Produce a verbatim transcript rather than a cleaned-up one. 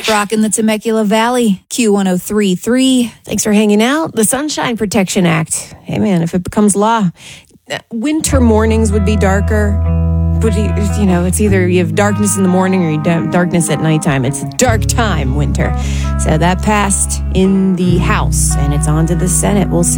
Rocking the Temecula Valley, Q one oh three point three. Thanks for hanging out. The Sunshine Protection Act. Hey, man, if it becomes law, winter mornings would be darker. But, you know, it's either you have darkness in the morning or you have darkness at nighttime. It's dark time winter. So that passed in the House, and it's on to the Senate. We'll see.